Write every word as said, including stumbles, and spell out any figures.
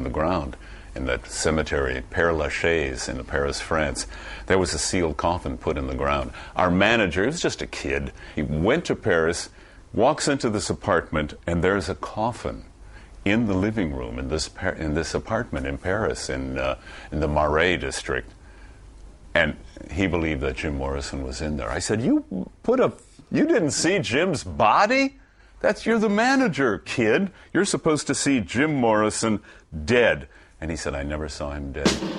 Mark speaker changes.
Speaker 1: the ground in that cemetery, Père Lachaise in Paris, France. There was a sealed coffin put in the ground. Our manager, he was just a kid, he went to Paris, walks into this apartment, and there's a coffin in the living room in this in this apartment in Paris, in uh, in the Marais district. And he believed that Jim Morrison was in there. I said, "You put a, you didn't see Jim's body? That's, you're the manager, kid. You're supposed to see Jim Morrison dead." And he said, "I never saw him dead."